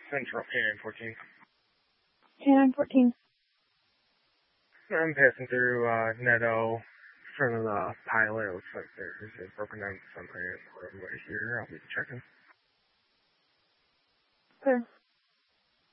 Central K914. K914. I'm passing through Netto, in front of the pilot. It looks like there's a broken down something right here. I'll be checking. Clear.